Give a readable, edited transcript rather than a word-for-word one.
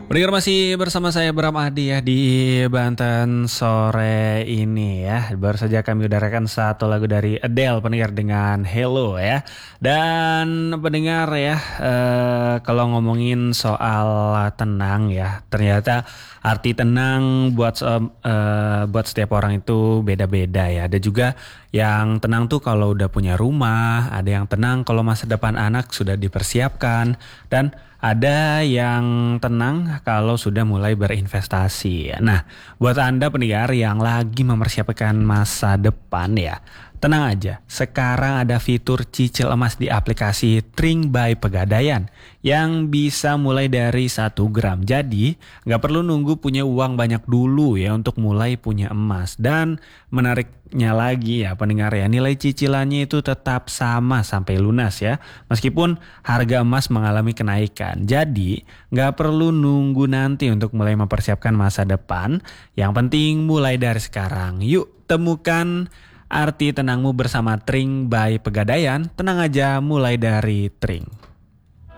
Pendengar masih bersama saya Bram Adi ya di Banten sore ini ya. Baru saja kami udarakan satu lagu dari Adele pendengar dengan Hello ya. Dan pendengar ya kalau ngomongin soal tenang ya, ternyata arti tenang buat setiap orang itu beda-beda ya. Ada juga yang tenang tuh kalau udah punya rumah, ada yang tenang kalau masa depan anak sudah dipersiapkan, dan ada yang tenang kalau sudah mulai berinvestasi. Nah, buat Anda pendengar yang lagi mempersiapkan masa depan ya, tenang aja. Sekarang ada fitur cicil emas di aplikasi Trink by Pegadaian yang bisa mulai dari 1 gram. Jadi, nggak perlu nunggu punya uang banyak dulu ya untuk mulai punya emas. Dan menariknya lagi ya pendengar ya, nilai cicilannya itu tetap sama sampai lunas ya. Meskipun harga emas mengalami kenaikan. Jadi nggak perlu nunggu nanti untuk mulai mempersiapkan masa depan. Yang penting mulai dari sekarang. Yuk temukan arti tenangmu bersama Trink by Pegadaian. Tenang aja mulai dari Trink.